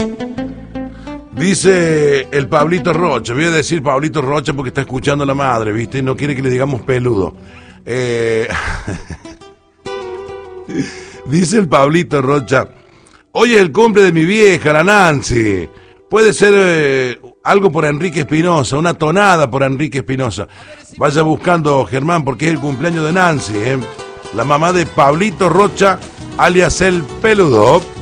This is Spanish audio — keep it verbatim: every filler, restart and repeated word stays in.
Dice el Pablito Rocha, voy a decir Pablito Rocha porque está escuchando a la madre, ¿viste? Y no quiere que le digamos peludo. Eh... Dice el Pablito Rocha, hoy es el cumple de mi vieja, la Nancy. Puede ser eh, algo por Enrique Espinosa, una tonada por Enrique Espinosa. Vaya buscando, Germán, porque es el cumpleaños de Nancy, ¿eh? La mamá de Pablito Rocha, alias el peludo.